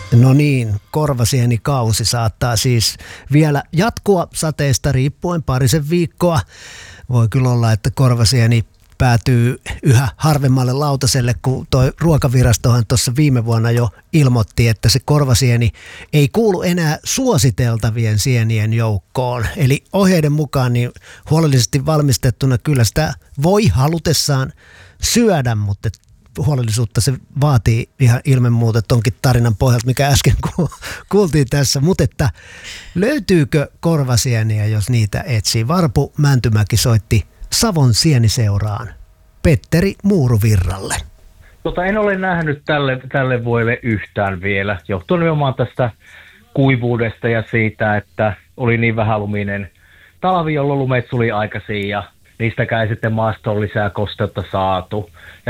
No niin, korvasienikausi saattaa siis vielä jatkua sateesta riippuen parisen viikkoa. Voi kyllä olla, että korvasieni päätyy yhä harvemmalle lautaselle, kun toi Ruokavirastohan tuossa viime vuonna jo ilmoitti, että se korvasieni ei kuulu enää suositeltavien sienien joukkoon. Eli ohjeiden mukaan niin huolellisesti valmistettuna kyllä sitä voi halutessaan syödä, mutta huolellisuutta se vaatii ihan ilman muuta tonkin tarinan pohjalta, mikä äsken kuultiin tässä. Mutta että löytyykö korvasieniä, jos niitä etsii? Varpu Mäntymäki soitti Savon sieniseuraan Petteri Muuruvirralle. En ole nähnyt tälle vuodelle yhtään vielä, johtuen nimenomaan tästä kuivuudesta ja siitä, että oli niin vähäluminen talvi, jolloin lumet suli aikaisin ja niistäkään ei sitten maastoon lisää kosteutta saatu. Ja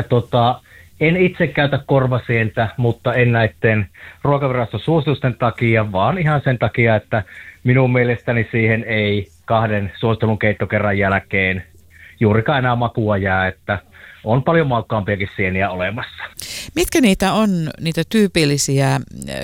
en itse käytä korvasientä, mutta en näiden Ruokaviraston suositusten takia, vaan ihan sen takia, että minun mielestäni siihen ei 2 suosittelun keittokerran jälkeen juurikaan enää makua jää, että on paljon maukkaampiakin sieniä olemassa. Mitkä niitä on, niitä tyypillisiä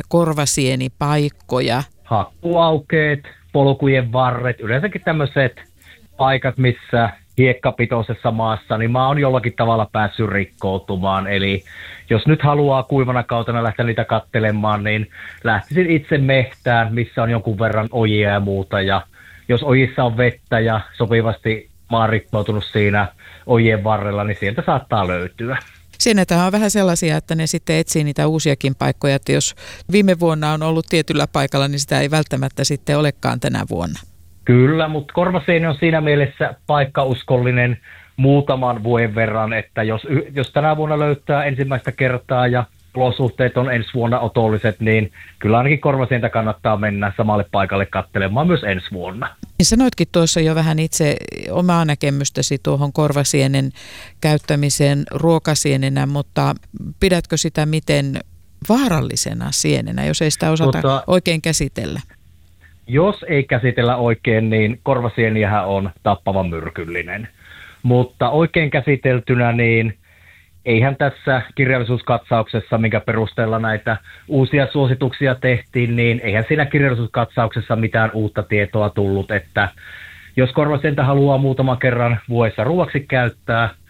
korvasienipaikkoja? Hakkuaukeet, polkujen varret, yleensäkin tämmöiset paikat, missä hiekkapitoisessa maassa, niin mä oon jollakin tavalla päässyt rikkoutumaan. Eli jos nyt haluaa kuivana kautena lähteä niitä katselemaan, niin lähtisin itse mehtään, missä on jonkun verran ojia ja muuta. Ja jos ojissa on vettä ja sopivasti maa rikkoutunut siinä ojien varrella, niin sieltä saattaa löytyä. Sienethän on vähän sellaisia, että ne sitten etsii niitä uusiakin paikkoja, että jos viime vuonna on ollut tietyllä paikalla, niin sitä ei välttämättä sitten olekaan tänä vuonna. Kyllä, mutta korvasieni on siinä mielessä paikkauskollinen muutaman vuoden verran, että jos tänä vuonna löytää ensimmäistä kertaa ja olosuhteet on ensi vuonna otolliset, niin kyllä ainakin korvasientä kannattaa mennä samalle paikalle katselemaan myös ensi vuonna. Sanoitkin tuossa jo vähän itse omaa näkemystäsi tuohon korvasienen käyttämiseen ruokasienenä, mutta pidätkö sitä miten vaarallisena sienenä, jos ei sitä osata oikein käsitellä? Jos ei käsitellä oikein, niin korvasieniähän on tappavan myrkyllinen. Mutta oikein käsiteltynä, niin eihän tässä kirjallisuuskatsauksessa, minkä perusteella näitä uusia suosituksia tehtiin, niin eihän siinä kirjallisuuskatsauksessa mitään uutta tietoa tullut, että jos korvasientä haluaa muutaman kerran vuodessa ruuaksi käyttää,